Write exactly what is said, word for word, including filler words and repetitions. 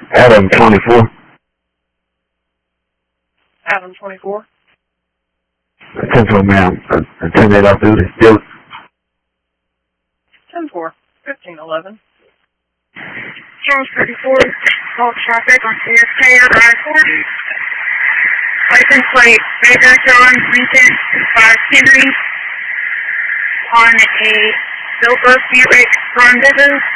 Adam twenty-four. Adam twenty-four. ten four, ma'am. ten eight off duty. Still. ten four. fifteen eleven. Charles thirty-four. All traffic on C S K or I forty. License plate Baker John Lincoln five Henry on a silver Buick Rendezvous.